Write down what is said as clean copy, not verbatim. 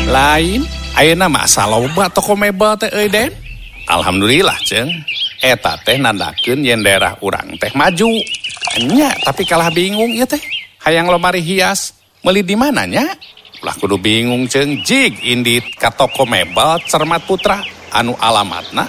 Lain, ayeuna mah asa loba toko mebel teh euy Den. Alhamdulillah ceung. Eta teh nandakeun yen daerah urang teh maju. Nya, tapi kalah bingung ieu teh. Hayang lomari hias, meuli di mana nya? Ulah kudu bingung ceung jig indit ka toko mebel Cermat Putra anu alamatna